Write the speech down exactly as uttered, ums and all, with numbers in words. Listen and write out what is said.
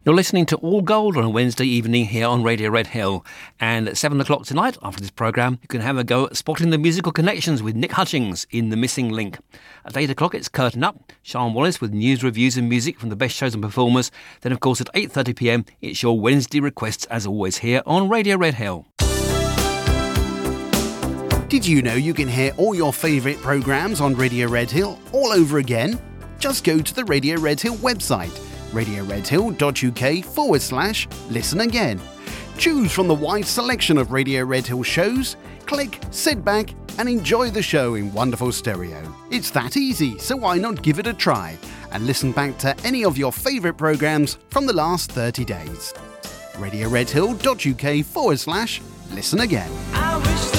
You're listening to All Gold on a Wednesday evening here on Radio Red Hill. And at seven o'clock tonight, after this programme, you can have a go at spotting the musical connections with Nick Hutchings in The Missing Link. At eight o'clock, it's Curtain Up, Sian Wallace with news, reviews and music from the best shows and performers. Then, of course, at eight thirty p m, it's your Wednesday requests, as always, here on Radio Red Hill. Did you know you can hear all your favourite programmes on Radio Red Hill all over again? Just go to the Radio Red Hill website, radioredhill.uk forward slash listen again. Choose from the wide selection of Radio Red Hill shows, click, sit back and enjoy the show in wonderful stereo. It's that easy, so why not give it a try and listen back to any of your favourite programmes from the last thirty days. radioredhill.uk forward slash listen again. I wish